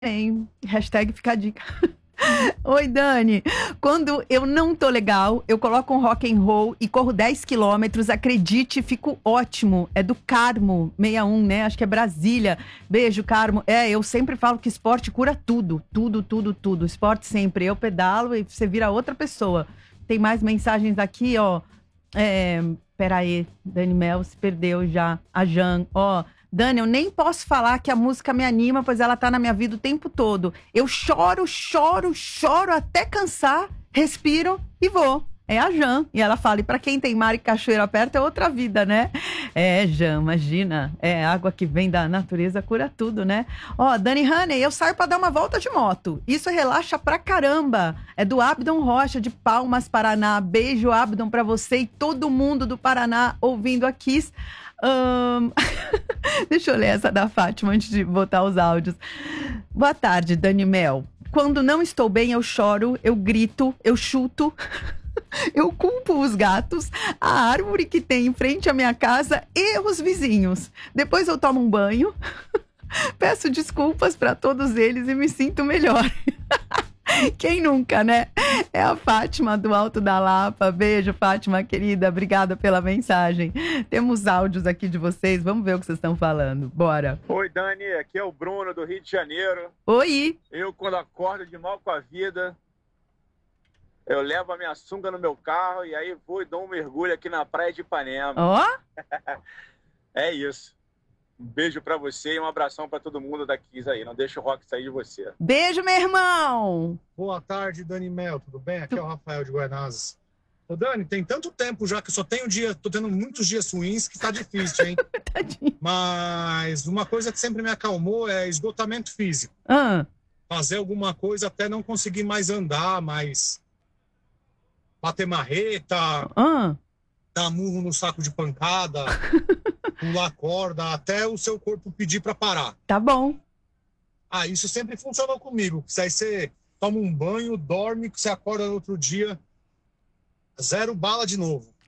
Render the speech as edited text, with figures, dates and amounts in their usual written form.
Hein? Hashtag fica a dica. Oi, Dani. Quando eu não tô legal, eu coloco um rock and roll e corro 10 quilômetros. Acredite, fico ótimo. É do Carmo 61, né? Acho que é Brasília. Beijo, Carmo. Eu sempre falo que esporte cura tudo. Tudo, tudo, tudo. Esporte sempre. Eu pedalo e você vira outra pessoa. Tem mais mensagens aqui, ó. Peraí, Dani Mel se perdeu já. A Jan, ó. Dani, eu nem posso falar que a música me anima, pois ela tá na minha vida o tempo todo. Eu choro, choro, choro até cansar, respiro e vou. É a Jan. E ela fala, e pra quem tem mar e cachoeira perto é outra vida, né? Jan, imagina. Água que vem da natureza cura tudo, né? Ó, Dani Honey, eu saio pra dar uma volta de moto. Isso relaxa pra caramba. É do Abdon Rocha, de Palmas, Paraná. Beijo, Abdon, pra você e todo mundo do Paraná ouvindo aqui. Deixa eu ler essa da Fátima antes de botar os áudios. Boa tarde, Dani Mel. Quando não estou bem, eu choro, eu grito, eu chuto, eu culpo os gatos, a árvore que tem em frente à minha casa e os vizinhos. Depois eu tomo um banho, peço desculpas para todos eles e me sinto melhor. Quem nunca, né? É a Fátima do Alto da Lapa. Beijo, Fátima, querida. Obrigada pela mensagem. Temos áudios aqui de vocês. Vamos ver o que vocês estão falando. Bora. Oi, Dani. Aqui é o Bruno, do Rio de Janeiro. Oi. Eu, quando acordo de mal com a vida, eu levo a minha sunga no meu carro e aí vou e dou um mergulho aqui na praia de Ipanema. Ó. É isso. Um beijo pra você e um abração pra todo mundo da Kiss aí. Não deixa o rock sair de você. Beijo, meu irmão! Boa tarde, Dani Mel. Tudo bem? Aqui é o Rafael de Guaianazes. Ô, Dani, tem tanto tempo já que eu só tenho tô tendo muitos dias ruins que tá difícil, hein? Tadinho. Mas uma coisa que sempre me acalmou é esgotamento físico. Fazer alguma coisa até não conseguir mais andar, mais bater marreta, dar murro no saco de pancada, pular corda, até o seu corpo pedir pra parar. Tá bom. Isso sempre funcionou comigo. Aí você toma um banho, dorme, você acorda no outro dia, zero bala de novo.